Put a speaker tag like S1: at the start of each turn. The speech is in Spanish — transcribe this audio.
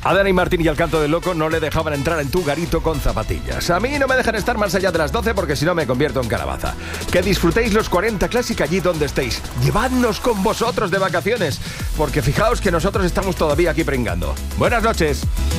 S1: A Dani Martín y al Canto del Loco no le dejaban entrar en tu garito con zapatillas. A mí no me dejan estar más allá de las 12 porque si no me convierto en calabaza. Que disfrutéis los 40 Classic allí donde estéis. Llevadnos con vosotros de vacaciones, porque fijaos que nosotros estamos todavía aquí pringando. Buenas noches.